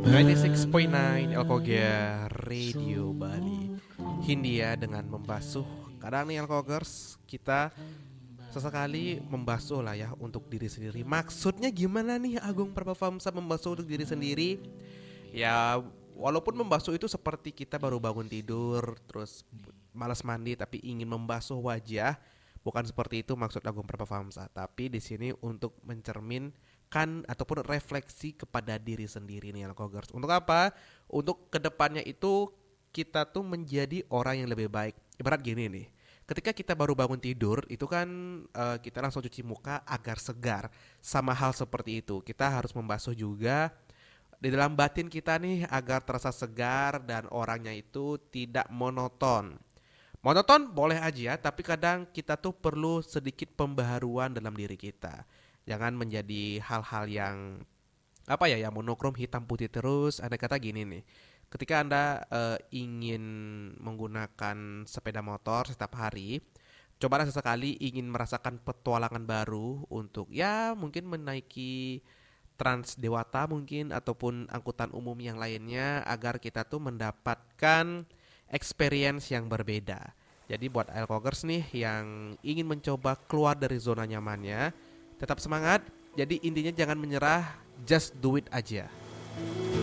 96.9 Elkoger Radio Bali Hindia dengan membasuh. Kadang nih Elkogers, kita sesekali membasuh lah ya untuk diri sendiri. Maksudnya gimana nih Agung Prabhavamsa membasuh untuk diri sendiri? Ya walaupun membasuh itu seperti kita baru bangun tidur terus malas mandi tapi ingin membasuh wajah, bukan seperti itu maksud Agung Prabhavamsa. Tapi di sini untuk mencerminkan ataupun refleksi kepada diri sendiri nih Alkogers. Untuk apa? Untuk kedepannya itu kita tuh menjadi orang yang lebih baik. Ibarat gini nih, ketika kita baru bangun tidur itu kan kita langsung cuci muka agar segar. Sama hal seperti itu, kita harus membasuh juga di dalam batin kita nih agar terasa segar dan orangnya itu tidak monoton. Monoton boleh aja, tapi kadang kita tuh perlu sedikit pembaharuan dalam diri kita. Jangan menjadi hal-hal yang apa ya, yang monokrom hitam putih terus. Ada kata gini nih, ketika Anda ingin menggunakan sepeda motor setiap hari, cobalah sesekali ingin merasakan petualangan baru untuk ya mungkin menaiki Trans Dewata mungkin ataupun angkutan umum yang lainnya agar kita tuh mendapatkan experience yang berbeda. Jadi buat Elkogers nih yang ingin mencoba keluar dari zona nyamannya, tetap semangat. Jadi intinya jangan menyerah, just do it aja.